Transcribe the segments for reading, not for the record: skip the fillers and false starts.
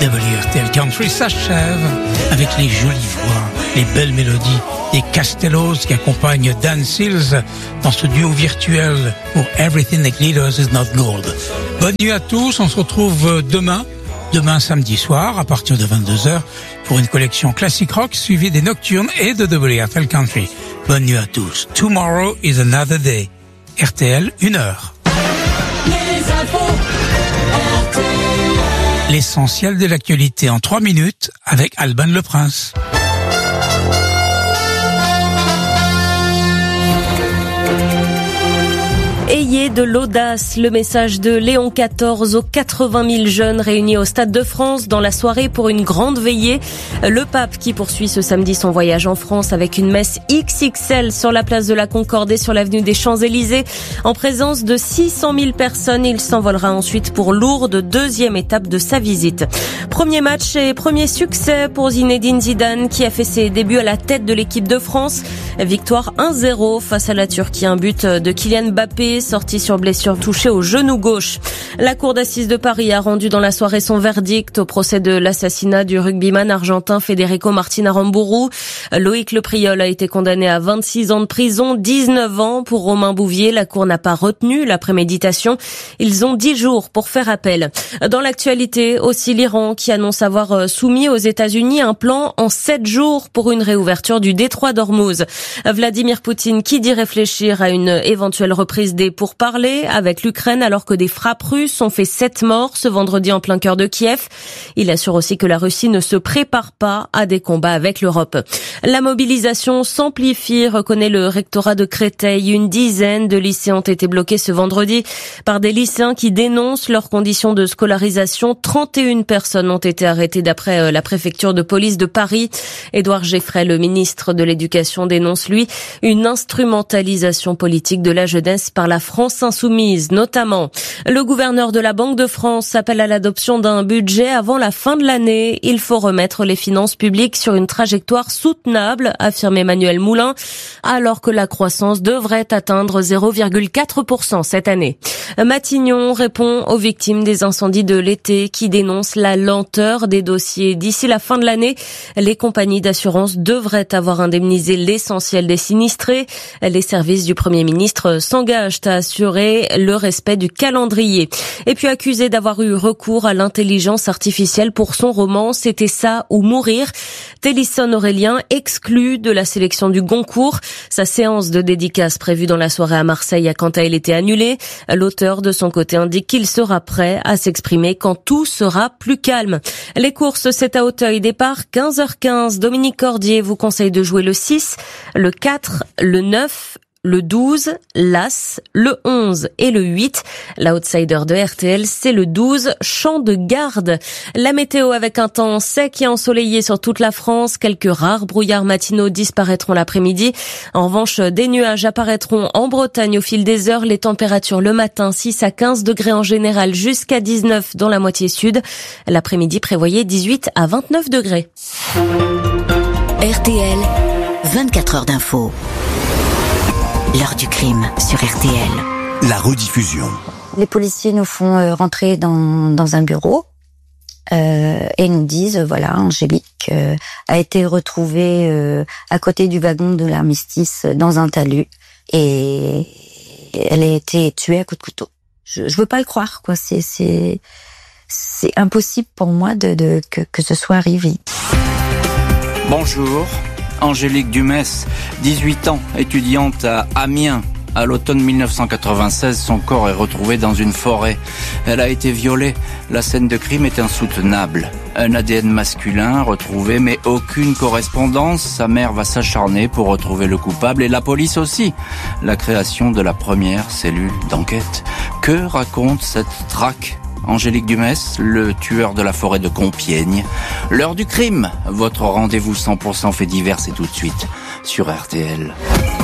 WRTL Country s'achève avec les jolies voix, les belles mélodies des Castellos qui accompagnent Dan Seals dans ce duo virtuel pour Everything That Glitters Is Not Gold. Bonne nuit à tous, on se retrouve demain samedi soir à partir de 22h pour une collection classique rock suivie des nocturnes et de WRTL Country. Bonne nuit à tous. Tomorrow is another day. RTL, 1h. L'essentiel de l'actualité en 3 minutes avec Alban Le Prince. Ayez de l'audace, le message de Léon XIV aux 80 000 jeunes réunis au Stade de France dans la soirée pour une grande veillée. Le pape qui poursuit ce samedi son voyage en France avec une messe XXL sur la place de la Concorde et sur l'avenue des Champs-Élysées. En présence de 600 000 personnes, il s'envolera ensuite pour Lourdes, deuxième étape de sa visite. Premier match et premier succès pour Zinedine Zidane qui a fait ses débuts à la tête de l'équipe de France. Victoire 1-0 face à la Turquie, un but de Kylian Mbappé sorti sur blessure touchée au genou gauche. La cour d'assises de Paris a rendu dans la soirée son verdict au procès de l'assassinat du rugbyman argentin Federico Martin Aramburu. Loïc Lepriol a été condamné à 26 ans de prison, 19 ans pour Romain Bouvier. La cour n'a pas retenu la préméditation. Ils ont 10 jours pour faire appel. Dans l'actualité, aussi l'Iran qui annonce avoir soumis aux États-Unis un plan en 7 jours pour une réouverture du détroit d'Ormuz. Vladimir Poutine qui dit réfléchir à une éventuelle reprise des pourparlers avec l'Ukraine alors que des frappes russes ont fait 7 morts ce vendredi en plein cœur de Kiev. Il assure aussi que la Russie ne se prépare pas à des combats avec l'Europe. La mobilisation s'amplifie, reconnaît le rectorat de Créteil. Une dizaine de lycées ont été bloqués ce vendredi par des lycéens qui dénoncent leurs conditions de scolarisation. 31 personnes ont été arrêtées d'après la préfecture de police de Paris. Édouard Geffray, le ministre de l'Éducation, dénonce lui une instrumentalisation politique de la jeunesse par la France insoumise, notamment. Le gouverneur de la Banque de France appelle à l'adoption d'un budget avant la fin de l'année. Il faut remettre les finances publiques sur une trajectoire soutenable, affirme Emmanuel Moulin, alors que la croissance devrait atteindre 0,4% cette année. Matignon répond aux victimes des incendies de l'été qui dénoncent la lenteur des dossiers. D'ici la fin de l'année, les compagnies d'assurance devraient avoir indemnisé l'essentiel des sinistrés. Les services du Premier ministre s'engagent à assurer le respect du calendrier. Et puis accusé d'avoir eu recours à l'intelligence artificielle pour son roman « C'était ça ou mourir », Télisson Aurélien exclu de la sélection du Goncourt. Sa séance de dédicace prévue dans la soirée à Marseille a quant à elle été annulée. L'auteur de son côté indique qu'il sera prêt à s'exprimer quand tout sera plus calme. Les courses, c'est à Auteuil, départ 15h15. Dominique Cordier vous conseille de jouer le 6, le 4, le 9, le 12, l'As, le 11 et le 8. L'outsider de RTL, c'est le 12, Champ de Garde. La météo avec un temps sec et ensoleillé sur toute la France. Quelques rares brouillards matinaux disparaîtront l'après-midi. En revanche, des nuages apparaîtront en Bretagne au fil des heures. Les températures le matin, 6 à 15 degrés en général, jusqu'à 19 dans la moitié sud. L'après-midi, prévoyez 18 à 29 degrés. RTL, 24 heures d'info. L'heure du crime sur RTL. La rediffusion. Les policiers nous font rentrer dans un bureau et nous disent, voilà, Angélique a été retrouvée à côté du wagon de l'armistice dans un talus et elle a été tuée à coups de couteau. Je veux pas le croire, quoi. C'est impossible pour moi que ce soit arrivé. Bonjour. Angélique Dumès, 18 ans, étudiante à Amiens. À l'automne 1996, son corps est retrouvé dans une forêt. Elle a été violée. La scène de crime est insoutenable. Un ADN masculin retrouvé, mais aucune correspondance. Sa mère va s'acharner pour retrouver le coupable et la police aussi. La création de la première cellule d'enquête. Que raconte cette traque ? Angélique Dumès, le tueur de la forêt de Compiègne. L'heure du crime, votre rendez-vous 100% fait divers, c'est tout de suite sur RTL.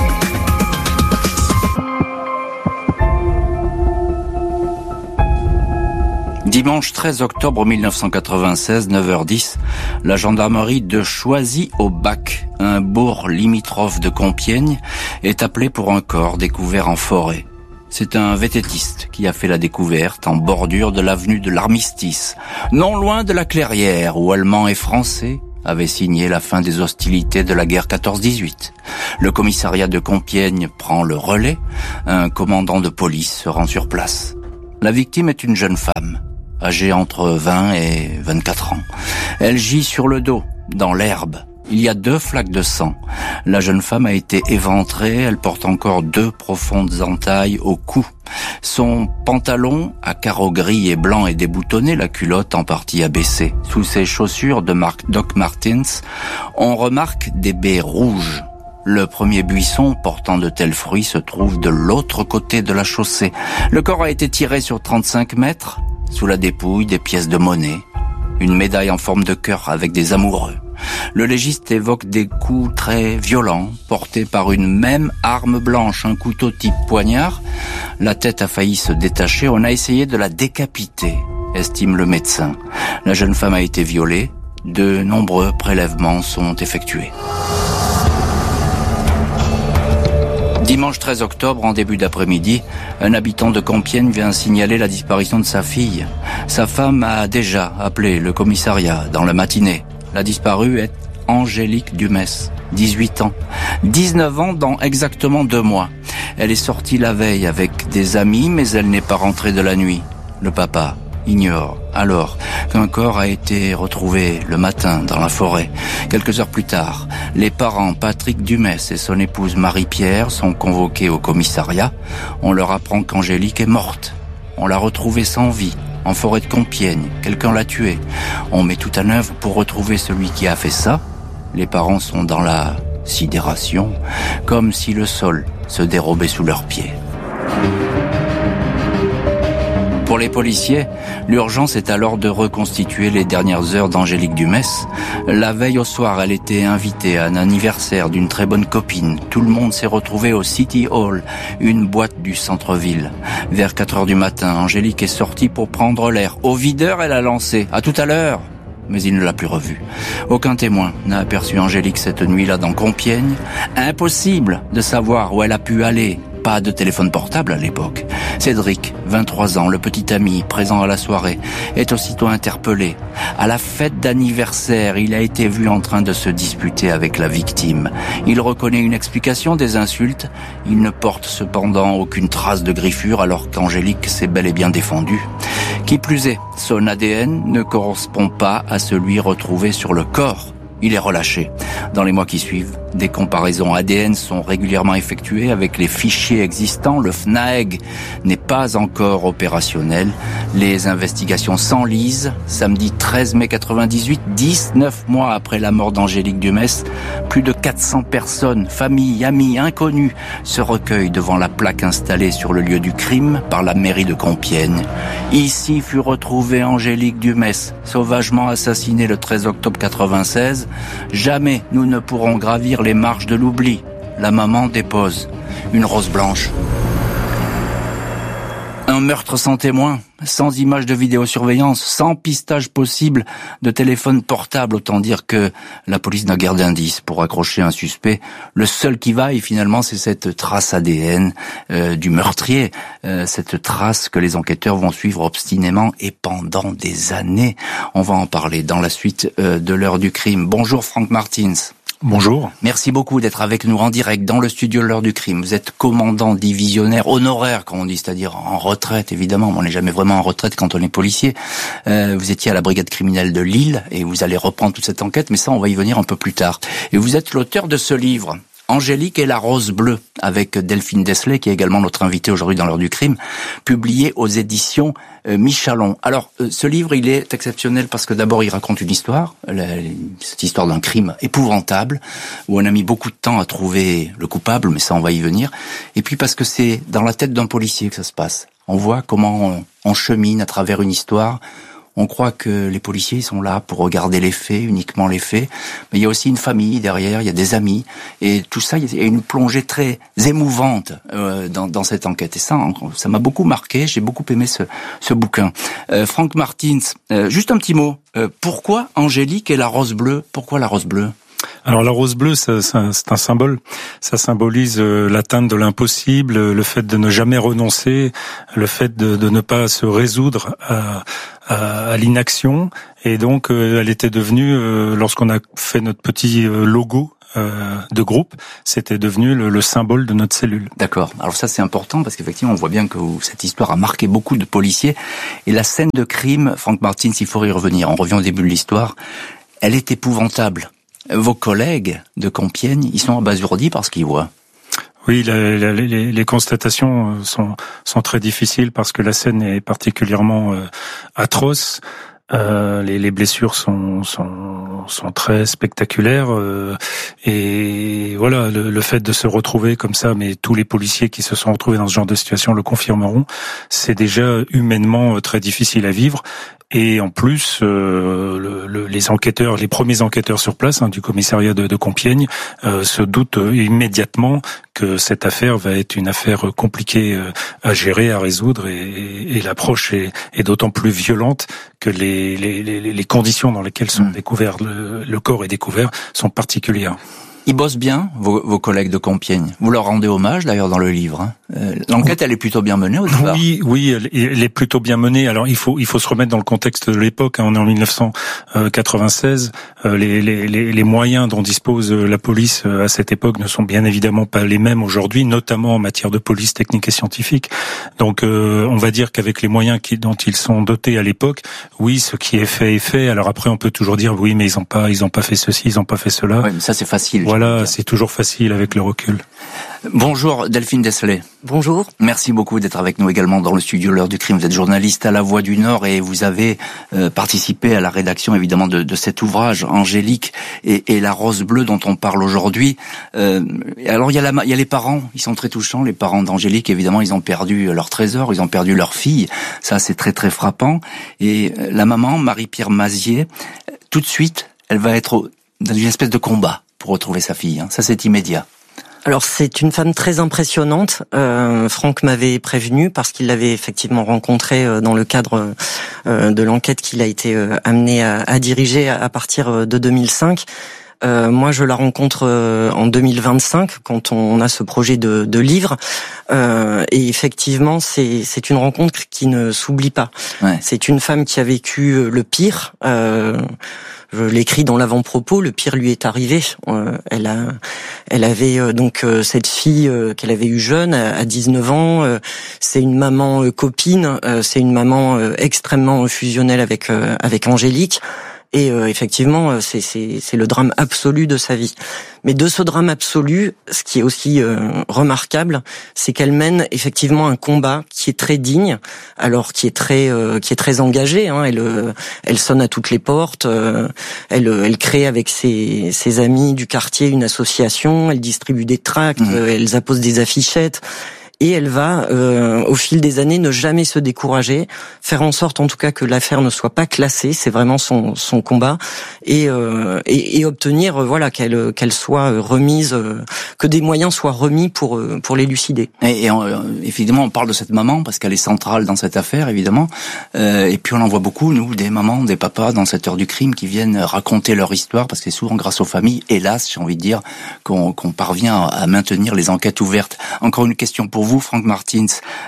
Dimanche 13 octobre 1996, 9h10, la gendarmerie de Choisy-au-Bac, un bourg limitrophe de Compiègne, est appelée pour un corps découvert en forêt. C'est un vététiste qui a fait la découverte en bordure de l'avenue de l'Armistice, non loin de la Clairière où Allemands et Français avaient signé la fin des hostilités de la guerre 14-18. Le commissariat de Compiègne prend le relais, un commandant de police se rend sur place. La victime est une jeune femme, âgée entre 20 et 24 ans. Elle gît sur le dos, dans l'herbe. Il y a 2 flaques de sang. La jeune femme a été éventrée, elle porte encore 2 profondes entailles au cou. Son pantalon à carreaux gris et blancs est déboutonné, la culotte en partie abaissée. Sous ses chaussures de marque Doc Martens, on remarque des baies rouges. Le premier buisson portant de tels fruits se trouve de l'autre côté de la chaussée. Le corps a été tiré sur 35 mètres. Sous la dépouille, des pièces de monnaie. Une médaille en forme de cœur avec des amoureux. Le légiste évoque des coups très violents, portés par une même arme blanche, un couteau type poignard. La tête a failli se détacher, on a essayé de la décapiter, estime le médecin. La jeune femme a été violée, de nombreux prélèvements sont effectués. Dimanche 13 octobre, en début d'après-midi, un habitant de Compiègne vient signaler la disparition de sa fille. Sa femme a déjà appelé le commissariat dans la matinée. La disparue est Angélique Dumès, 18 ans. 19 ans dans exactement 2 mois. Elle est sortie la veille avec des amis, mais elle n'est pas rentrée de la nuit. Le papa ignore alors qu'un corps a été retrouvé le matin dans la forêt. Quelques heures plus tard, les parents Patrick Dumès et son épouse Marie-Pierre sont convoqués au commissariat. On leur apprend qu'Angélique est morte. On l'a retrouvée sans vie, en forêt de Compiègne. Quelqu'un l'a tuée. On met tout en œuvre pour retrouver celui qui a fait ça. Les parents sont dans la sidération, comme si le sol se dérobait sous leurs pieds. Pour les policiers, l'urgence est alors de reconstituer les dernières heures d'Angélique Dumès. La veille au soir, elle était invitée à un anniversaire d'une très bonne copine. Tout le monde s'est retrouvé au City Hall, une boîte du centre-ville. Vers 4 heures du matin, Angélique est sortie pour prendre l'air. Au videur, elle a lancé « À tout à l'heure !» mais il ne l'a plus revue. Aucun témoin n'a aperçu Angélique cette nuit-là dans Compiègne. Impossible de savoir où elle a pu aller. Pas de téléphone portable à l'époque. Cédric, 23 ans, le petit ami présent à la soirée, est aussitôt interpellé. À la fête d'anniversaire, il a été vu en train de se disputer avec la victime. Il reconnaît une explication des insultes. Il ne porte cependant aucune trace de griffure alors qu'Angélique s'est bel et bien défendue. Qui plus est, son ADN ne correspond pas à celui retrouvé sur le corps. Il est relâché. Dans les mois qui suivent, des comparaisons ADN sont régulièrement effectuées avec les fichiers existants. Le FNAEG n'est pas encore opérationnel. Les investigations s'enlisent. Samedi 13 mai 98, 19 mois après la mort d'Angélique Dumès, plus de 400 personnes, familles, amis, inconnus, se recueillent devant la plaque installée sur le lieu du crime par la mairie de Compiègne. Ici fut retrouvée Angélique Dumès, sauvagement assassinée le 13 octobre 96. Jamais nous ne pourrons gravir les marches de l'oubli. La maman dépose une rose blanche. Un meurtre sans témoin, sans image de vidéosurveillance, sans pistage possible de téléphone portable. Autant dire que la police n'a guère d'indices pour accrocher un suspect. Le seul qui vaille finalement, c'est cette trace ADN du meurtrier. Cette trace que les enquêteurs vont suivre obstinément et pendant des années. On va en parler dans la suite de l'heure du crime. Bonjour Franck Martins. Bonjour. Merci beaucoup d'être avec nous en direct dans le studio de l'heure du crime. Vous êtes commandant divisionnaire honoraire, comme on dit, c'est-à-dire en retraite, évidemment. On n'est jamais vraiment en retraite quand on est policier. Vous étiez à la brigade criminelle de Lille et vous allez reprendre toute cette enquête, mais ça, on va y venir un peu plus tard. Et vous êtes l'auteur de ce livre, Angélique et la rose bleue, avec Delphine Deslay, qui est également notre invitée aujourd'hui dans l'heure du crime, publié aux éditions Michalon. Alors, ce livre, il est exceptionnel parce que d'abord, il raconte une histoire, cette histoire d'un crime épouvantable, où on a mis beaucoup de temps à trouver le coupable, mais ça, on va y venir. Et puis parce que c'est dans la tête d'un policier que ça se passe. On voit comment on chemine à travers une histoire. On croit que les policiers sont là pour regarder les faits, uniquement les faits. Mais il y a aussi une famille derrière, il y a des amis. Et tout ça, il y a une plongée très émouvante dans cette enquête. Et ça m'a beaucoup marqué. J'ai beaucoup aimé ce bouquin. Franck Martins, juste un petit mot. Pourquoi Angélique et la rose bleue ? Pourquoi la rose bleue ? Alors la rose bleue, c'est un symbole. Ça symbolise l'atteinte de l'impossible, le fait de ne jamais renoncer, le fait de ne pas se résoudre à l'inaction. Et donc, elle était devenue, lorsqu'on a fait notre petit logo de groupe, c'était devenu le symbole de notre cellule. D'accord. Alors ça, c'est important parce qu'effectivement, on voit bien que cette histoire a marqué beaucoup de policiers. Et la scène de crime, Franck Martins, il faut y revenir. On revient au début de l'histoire. Elle est épouvantable. Vos collègues de Compiègne, ils sont abasourdis par ce qu'ils voient. Oui, les constatations sont très difficiles parce que la scène est particulièrement atroce. Les blessures sont très spectaculaires et voilà, le fait de se retrouver comme ça, mais tous les policiers qui se sont retrouvés dans ce genre de situation le confirmeront, c'est déjà humainement très difficile à vivre. Et en plus, les premiers enquêteurs sur place du commissariat de Compiègne se doutent immédiatement que cette affaire va être une affaire compliquée à gérer, à résoudre, et l'approche est d'autant plus violente que les conditions dans lesquelles sont découverts le corps est découvert sont particulières. Ils bossent bien, vos collègues de Compiègne. Vous leur rendez hommage, d'ailleurs, dans le livre. L'enquête, elle est plutôt bien menée au départ. Oui, elle est plutôt bien menée. Alors, il faut se remettre dans le contexte de l'époque. On est en 1996. Les moyens dont dispose la police à cette époque ne sont bien évidemment pas les mêmes aujourd'hui, notamment en matière de police technique et scientifique. Donc, on va dire qu'avec les moyens dont ils sont dotés à l'époque, oui, ce qui est fait est fait. Alors après, on peut toujours dire oui, mais ils ont pas fait ceci, ils ont pas fait cela. Oui, mais ça c'est facile. Voilà, c'est toujours facile avec le recul. Bonjour Delphine Deslay. Bonjour. Merci beaucoup d'être avec nous également dans le studio L'Heure du Crime. Vous êtes journaliste à La Voix du Nord et vous avez participé à la rédaction évidemment de cet ouvrage Angélique et la rose bleue dont on parle aujourd'hui. Alors il y a les parents, ils sont très touchants, les parents d'Angélique. Évidemment, ils ont perdu leur trésor, ils ont perdu leur fille. Ça, c'est très très frappant. Et la maman, Marie-Pierre Mazier, tout de suite, elle va être dans une espèce de combat pour retrouver sa fille. Ça, c'est immédiat. Alors c'est une femme très impressionnante. Franck m'avait prévenu parce qu'il l'avait effectivement rencontrée dans le cadre de l'enquête qu'il a été amené à diriger à partir de 2005. Moi, je la rencontre en 2025 quand on a ce projet de livre. Et effectivement, c'est une rencontre qui ne s'oublie pas. Ouais. C'est une femme qui a vécu le pire. Je l'écris dans l'avant-propos, le pire lui est arrivé. Elle avait donc cette fille qu'elle avait eue jeune, à 19 ans. C'est une maman copine, c'est une maman extrêmement fusionnelle avec Angélique. Et effectivement, c'est le drame absolu de sa vie. Mais de ce drame absolu, ce qui est aussi remarquable, c'est qu'elle mène effectivement un combat qui est très digne, alors qui est très engagé. Elle sonne à toutes les portes. Elle crée avec ses amis du quartier une association. Elle distribue des tracts. Elle appose des affichettes. Et elle va, au fil des années, ne jamais se décourager, faire en sorte, en tout cas, que l'affaire ne soit pas classée. C'est vraiment son combat, et obtenir, voilà, qu'elle soit remise, que des moyens soient remis pour l'élucider. Et évidemment, on parle de cette maman parce qu'elle est centrale dans cette affaire, évidemment. Et puis on en voit beaucoup, nous, des mamans, des papas, dans cette heure du crime, qui viennent raconter leur histoire, parce que c'est souvent grâce aux familles, hélas, j'ai envie de dire, qu'on parvient à maintenir les enquêtes ouvertes. Encore une question pour vous, Franck Martins.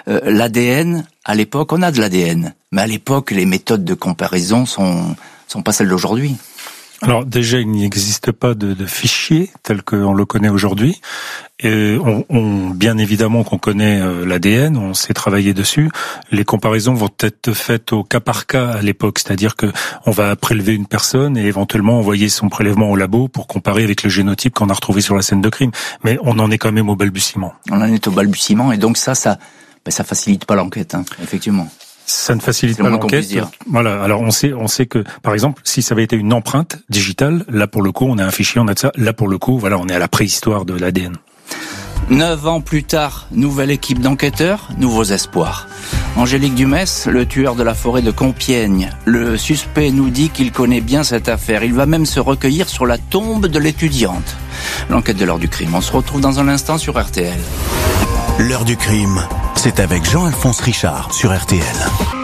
L'ADN, à l'époque, on a de l'ADN, mais à l'époque, les méthodes de comparaison sont pas celles d'aujourd'hui. Alors déjà, il n'existe pas de fichier tel qu'on le connaît aujourd'hui. Et bien évidemment qu'on connaît l'ADN, on sait travailler dessus. Les comparaisons vont être faites au cas par cas à l'époque, c'est-à-dire que on va prélever une personne et éventuellement envoyer son prélèvement au labo pour comparer avec le génotype qu'on a retrouvé sur la scène de crime. Mais on en est quand même au balbutiement. On en est au balbutiement et donc ça facilite pas l'enquête, effectivement. Ça ne facilite pas l'enquête. Voilà. Alors on sait que, par exemple, si ça avait été une empreinte digitale, là pour le coup, on a un fichier, on a de ça. Là pour le coup, voilà, on est à la préhistoire de l'ADN. 9 ans plus tard, nouvelle équipe d'enquêteurs, nouveaux espoirs. Angélique Dumès, le tueur de la forêt de Compiègne. Le suspect nous dit qu'il connaît bien cette affaire. Il va même se recueillir sur la tombe de l'étudiante. L'enquête de l'heure du crime. On se retrouve dans un instant sur RTL. L'heure du crime, c'est avec Jean-Alphonse Richard sur RTL.